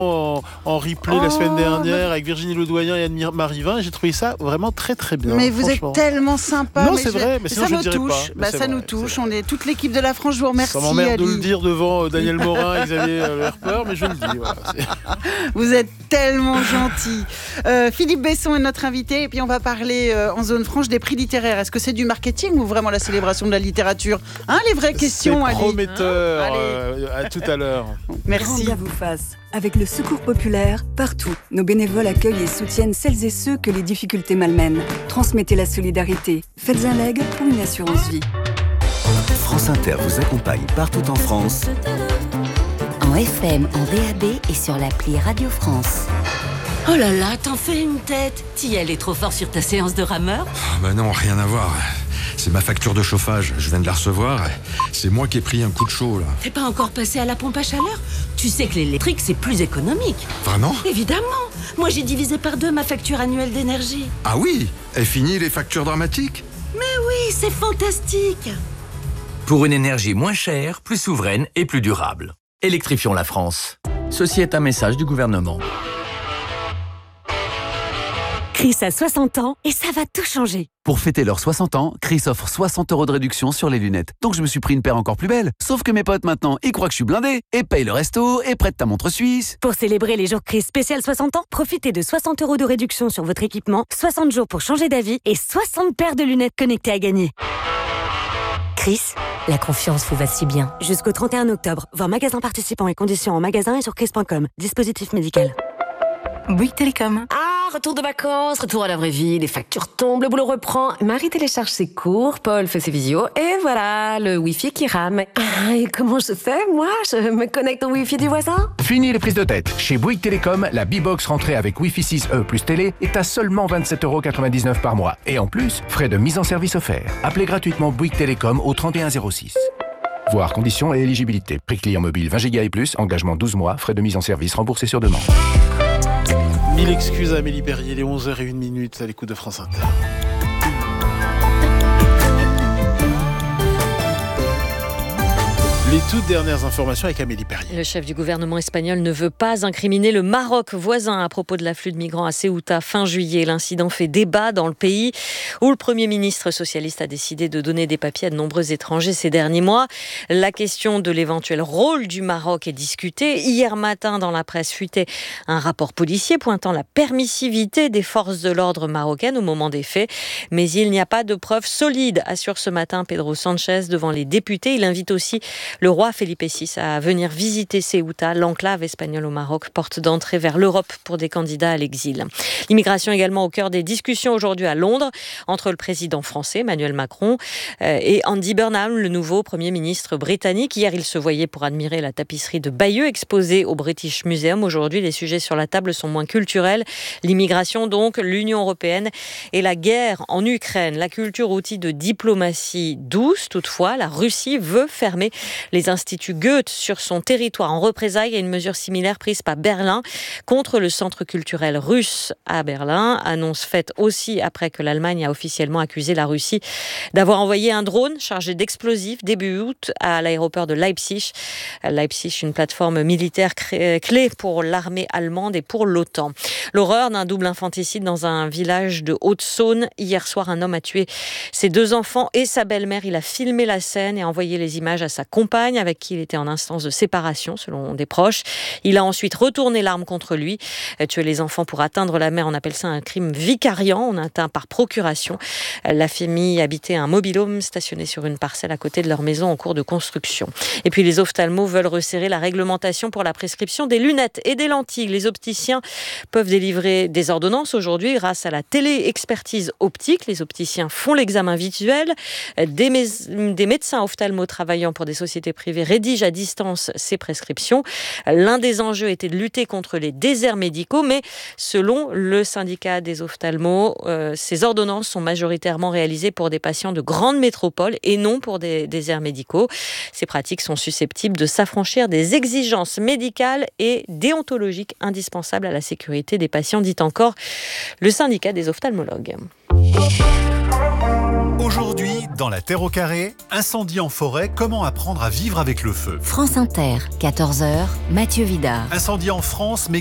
en replay la semaine dernière avec Virginie Ledoyen et Anne-Marie Vin. J'ai trouvé ça vraiment très très bien. Mais vous êtes tellement sympa. Non, c'est vrai, mais sinon ça je ne nous dirais touche. pas. Ça nous touche. On est toute l'équipe de La France. Je vous remercie. Ça m'emmerde de Ali. le dire devant Daniel Morin et Xavier Le Herpeur, mais je le dis. Voilà, vous êtes tellement gentil. Philippe Besson est notre invité et puis on va parler en zone franche des prix littéraires. Est-ce que c'est du marketing ou vraiment la célébration de la littérature ? Les vraies questions, c'est Ali. prometteur. À tout à l'heure. Merci. Grande à vous face. Avec le Secours Populaire, partout, nos bénévoles accueillent et soutiennent celles et ceux que les difficultés malmènent. Transmettez la solidarité. Faites un leg pour une assurance vie. France Inter vous accompagne partout en France. En FM, en DAB et sur l'appli Radio France. Oh là là, t'en fais une tête. T'y allais trop fort sur ta séance de rameur ? Bah non, rien à voir. C'est ma facture de chauffage, je viens de la recevoir. C'est moi qui ai pris un coup de chaud, là. T'es pas encore passé à la pompe à chaleur ? Tu sais que l'électrique, c'est plus économique. Vraiment ? Évidemment. Moi, j'ai divisé par 2 ma facture annuelle d'énergie. Ah oui ? Est fini les factures dramatiques ? Mais oui, c'est fantastique. Pour une énergie moins chère, plus souveraine et plus durable. Électrifions la France. Ceci est un message du gouvernement. Chris a 60 ans et ça va tout changer. Pour fêter leurs 60 ans, Chris offre 60 € de réduction sur les lunettes. Donc je me suis pris une paire encore plus belle. Sauf que mes potes maintenant, ils croient que je suis blindé et payent le resto et prêtent ta montre suisse. Pour célébrer les jours Chris spécial 60 ans, profitez de 60 € de réduction sur votre équipement, 60 jours pour changer d'avis et 60 paires de lunettes connectées à gagner. Chris, la confiance vous va si bien. Jusqu'au 31 octobre, voir magasin participants et conditions en magasin et sur chris.com. Dispositif médical. Bouygues Télécom. Retour de vacances, retour à la vraie vie, les factures tombent, le boulot reprend. Marie télécharge ses cours, Paul fait ses visios, et voilà, le Wi-Fi qui rame. Et comment je fais, moi ? Je me connecte au Wi-Fi du voisin ? Fini les prises de tête. Chez Bouygues Télécom, la B-Box rentrée avec Wi-Fi 6E plus télé est à seulement 27,99 € par mois. Et en plus, frais de mise en service offerts. Appelez gratuitement Bouygues Télécom au 3106. Voir conditions et éligibilité. Prix client mobile 20 Go et plus, engagement 12 mois, frais de mise en service remboursés sur demande. Mille excuses à Amélie Perrier, les 11h01 à l'écoute de France Inter. Les toutes dernières informations avec Amélie Perrier. Le chef du gouvernement espagnol ne veut pas incriminer le Maroc voisin à propos de l'afflux de migrants à Ceuta fin juillet. L'incident fait débat dans le pays où le Premier ministre socialiste a décidé de donner des papiers à de nombreux étrangers ces derniers mois. La question de l'éventuel rôle du Maroc est discutée. Hier matin, dans la presse, fuitait un rapport policier pointant la permissivité des forces de l'ordre marocaines au moment des faits. Mais il n'y a pas de preuves solides, assure ce matin Pedro Sanchez devant les députés. Il invite aussi le roi Felipe VI à venir visiter Ceuta, l'enclave espagnole au Maroc, porte d'entrée vers l'Europe pour des candidats à l'exil. L'immigration également au cœur des discussions aujourd'hui à Londres entre le président français Emmanuel Macron et Andy Burnham, le nouveau Premier ministre britannique. Hier, il se voyait pour admirer la tapisserie de Bayeux exposée au British Museum. Aujourd'hui, les sujets sur la table sont moins culturels. L'immigration donc, l'Union européenne et la guerre en Ukraine. La culture, outil de diplomatie douce. Toutefois, la Russie veut fermer les instituts Goethe sur son territoire en représailles à une mesure similaire prise par Berlin contre le centre culturel russe à Berlin. Annonce faite aussi après que l'Allemagne a officiellement accusé la Russie d'avoir envoyé un drone chargé d'explosifs début août à l'aéroport de Leipzig. Leipzig, une plateforme militaire clé pour l'armée allemande et pour l'OTAN. L'horreur d'un double infanticide dans un village de Haute-Saône. Hier soir, un homme a tué ses 2 enfants et sa belle-mère. Il a filmé la scène et envoyé les images à sa compagne avec qui il était en instance de séparation selon des proches. Il a ensuite retourné l'arme contre lui. Tuer les enfants pour atteindre la mère, on appelle ça un crime vicariant. On atteint par procuration. La famille habitait un mobil-home stationné sur une parcelle à côté de leur maison en cours de construction. Et puis les ophtalmos veulent resserrer la réglementation pour la prescription des lunettes et des lentilles. Les opticiens peuvent délivrer des ordonnances aujourd'hui grâce à la télé-expertise optique. Les opticiens font l'examen visuel. Des médecins ophtalmos travaillant pour des sociétés privées rédigent à distance ces prescriptions. L'un des enjeux était de lutter contre les déserts médicaux, mais selon le syndicat des ophtalmos, ces ordonnances sont majoritairement réalisées pour des patients de grandes métropoles et non pour des déserts médicaux. Ces pratiques sont susceptibles de s'affranchir des exigences médicales et déontologiques indispensables à la sécurité des patients, dit encore le syndicat des ophtalmologues. Aujourd'hui, dans La Terre au carré, incendie en forêt, comment apprendre à vivre avec le feu. France Inter, 14h, Mathieu Vidard. Incendie en France, mais